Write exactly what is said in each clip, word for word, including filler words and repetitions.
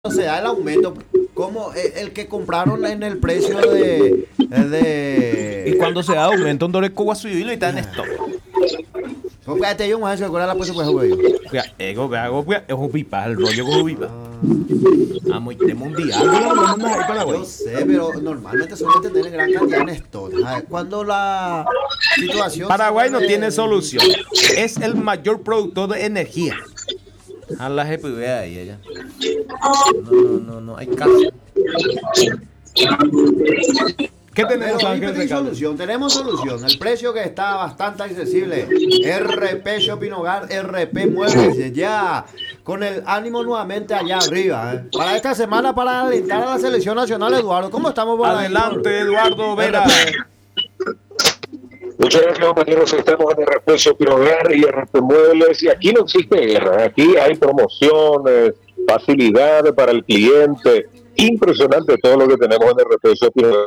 se da el aumento, como el, el que compraron en el precio de, de... Y cuando se da aumento, un dólar cogo a subir y está en esto. Porque este yo más se la puse pues güey. Ego, hago pues es un pipa, el rollo con un pipa. Ah, muy de mundial. Yo sé, pero normalmente suelen tener gran cantidad de stock. Cuando la situación Paraguay no tiene solución. Es el mayor productor de energía. A la G P V ahí ella. No, no, no, no, hay caso. ¿Qué tenemos, Ángel? Solución, tenemos solución. El precio que está bastante accesible. R P Shopping Hogar, R P Muebles, ya con el ánimo nuevamente allá arriba. ¿eh? Para esta semana, para alentar a la selección nacional, Eduardo. ¿Cómo estamos? Por Adelante, ahí, Eduardo Vera. Muchas gracias, compañeros. Estamos en R P Shopping Hogar y R P Muebles. Y aquí no existe guerra. Aquí hay promociones, facilidades para el cliente. Impresionante todo lo que tenemos en R P Shopping Hogar.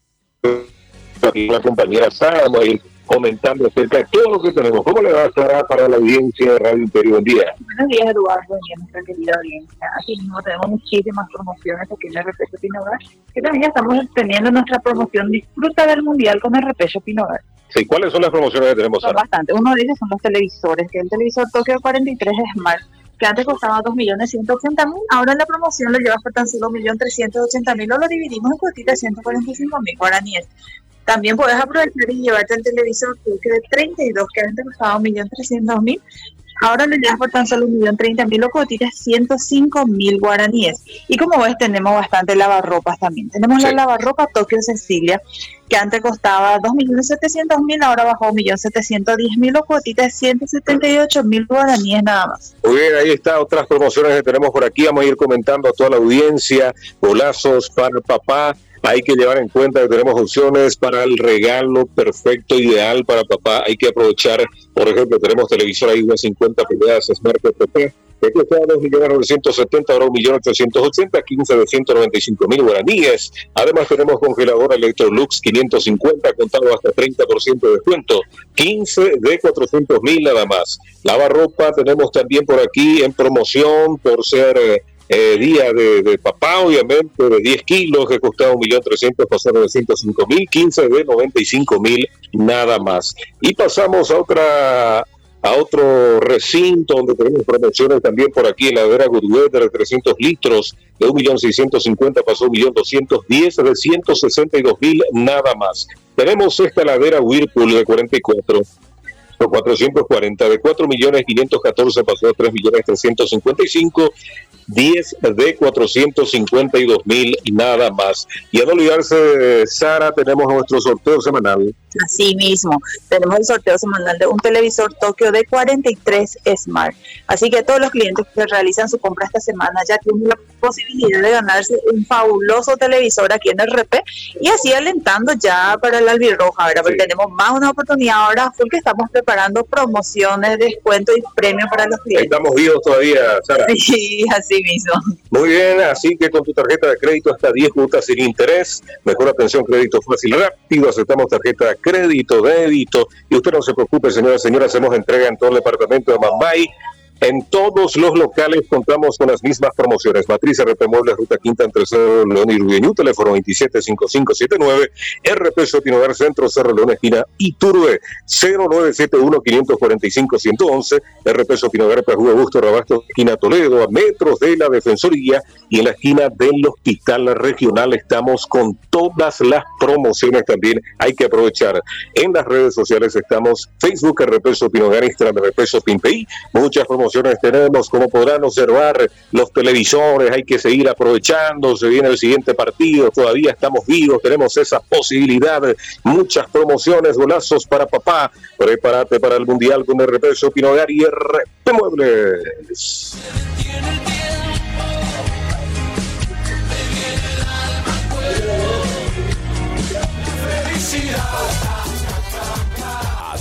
Aquí la compañera Sara vamos a ir comentando acerca de todo lo que tenemos. ¿Cómo le va a Sara para la audiencia de Radio Imperio? Buen día. Buenos días, Eduardo, y a nuestra querida audiencia. Aquí mismo tenemos muchísimas promociones aquí en R P Shopping Hogar, que también ya estamos teniendo nuestra promoción Disfruta del Mundial con R P Shopping Hogar. Sí, ¿cuáles son las promociones que tenemos, Sara? Son bastante. Uno de ellos son los televisores, que el televisor Tokio cuarenta y tres Smart, que antes costaba dos millones ciento ochenta mil, ahora en la promoción lo llevas por tan solo un millón trescientos ochenta mil, o lo dividimos en cuotitas de ciento cuarenta y cinco mil guaraníes. También puedes aprovechar y llevarte el televisor Tokio de treinta y dos, que antes costaba un millón trescientos mil, ahora lo llevas por tan solo un millón treinta mil, o cuotitas ciento cinco mil guaraníes. Y como ves, tenemos bastante lavarropas también. Tenemos sí. la lavarropa Tokio Cecilia, que antes costaba dos millones setecientos mil, ahora bajó a un millón setecientos diez mil, o cuotitas ciento setenta y ocho mil guaraníes nada más. Muy bien, ahí está, otras promociones que tenemos por aquí. Vamos a ir comentando a toda la audiencia. Golazos para el papá. Hay que llevar en cuenta que tenemos opciones para el regalo perfecto, ideal para papá. Hay que aprovechar, por ejemplo, tenemos televisor ahí de cincuenta pulgadas Smart T P, que costaba dos millones novecientos setenta, ahora un millón ochocientos ochenta, quince de ciento noventa y cinco mil guaraníes. Además tenemos congelador Electrolux quinientos cincuenta, contado hasta treinta por ciento de descuento, quince de cuatrocientos mil nada más. Lavarropa tenemos también por aquí en promoción por ser... Eh, Eh, día de, de papá, obviamente, de diez kilos, que costaba un millón trescientos, pasó a novecientos cinco mil, quince de noventa y cinco mil, nada más. Y pasamos a otra, a otro recinto donde tenemos promociones también por aquí, en la heladera Goodweather de trescientos litros, de un millón seiscientos cincuenta, pasó a un millón doscientos diez, de ciento sesenta y dos mil, nada más. Tenemos esta heladera Whirlpool de cuarenta y cuatro, por cuatrocientos cuarenta, de cuatro millones quinientos catorce, pasó a tres millones trescientos cincuenta y cinco, diez de cuatrocientos cincuenta y dos mil y nada más. Y a no olvidarse, Sara, tenemos nuestro sorteo semanal. Así mismo, tenemos el sorteo semanal de un televisor Tokio de cuarenta y tres Smart. Así que todos los clientes que realizan su compra esta semana ya tienen la posibilidad de ganarse un fabuloso televisor aquí en R P, y así alentando ya para la albirroja, ¿verdad? Sí. Porque tenemos más una oportunidad ahora, porque estamos preparando promociones, descuentos y premios para los clientes. Estamos vivos todavía, Sara. Sí, así mismo. Muy bien, así que con tu tarjeta de crédito hasta diez cuotas sin interés, mejor atención, crédito fácil, rápido, aceptamos tarjeta de crédito, débito, y usted no se preocupe, señoras y señores, hacemos entrega en todo el departamento de Mambay. En todos los locales contamos con las mismas promociones. Matriz R P Muebles, Ruta Quinta, entre Cerro León y Rubiñú, teléfono veintisiete cincuenta y cinco setenta y nueve, R P Shopping Hogar Centro, Cerro León, esquina Iturbe, cero nueve siete uno, cinco cuatro cinco, uno uno uno, R P Shopping Hogar, Pajú, Augusto, Rabasto, esquina Toledo, a metros de la Defensoría, y en la esquina del Hospital Regional estamos con todas las promociones también. Hay que aprovechar. En las redes sociales estamos Facebook, R P Shopping Hogar, Instagram, R P Shopping P I, muchas promociones tenemos, como podrán observar, los televisores, hay que seguir aprovechando, se viene el siguiente partido, todavía estamos vivos, tenemos esa posibilidad, muchas promociones, golazos para papá, prepárate para el Mundial con R P Shopping Hogar y R P Muebles.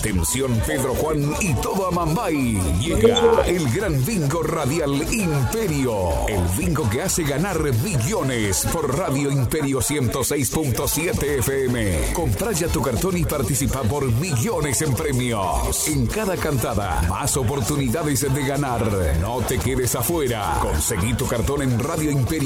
Atención Pedro Juan y todo Amambay. Llega el gran bingo radial Imperio. El bingo que hace ganar millones por Radio Imperio ciento seis punto siete F M. Compra ya tu cartón y participa por millones en premios. En cada cantada, más oportunidades de ganar. No te quedes afuera. Conseguí tu cartón en Radio Imperio